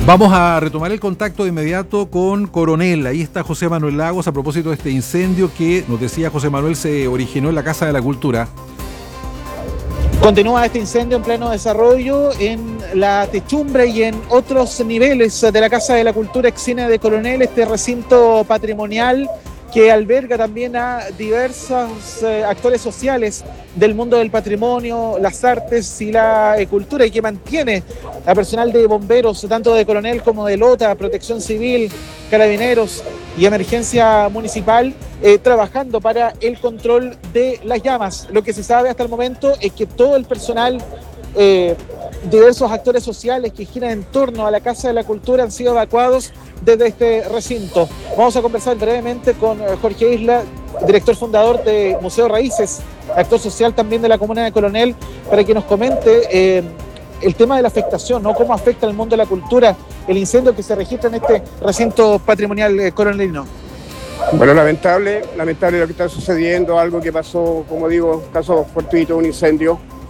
Vamos a retomar el contacto de inmediato con Coronel. Ahí está José Manuel Lagos a propósito de este incendio que, nos decía José Manuel, se originó en la Casa de la Cultura. Continúa este incendio en pleno desarrollo en la techumbre y en otros niveles de la Casa de la Cultura Exina de Coronel, este recinto patrimonial que alberga también a diversos actores sociales del mundo del patrimonio, las artes y la cultura, y que mantiene a personal de bomberos, tanto de Coronel como de Lota, Protección Civil, Carabineros y Emergencia Municipal, trabajando para el control de las llamas. Lo que se sabe hasta el momento es que todo el personal, diversos actores sociales que giran en torno a la Casa de la Cultura han sido evacuados desde este recinto. Vamos a conversar brevemente con Jorge Isla, director fundador de Museo Raíces, actor social también de la comuna de Coronel, para que nos comente el tema de la afectación, ¿no? Cómo afecta al mundo de la cultura el incendio que se registra en este recinto patrimonial coronelino. Bueno, lamentable lo que está sucediendo, algo que pasó, como digo, caso fortuito, un incendio.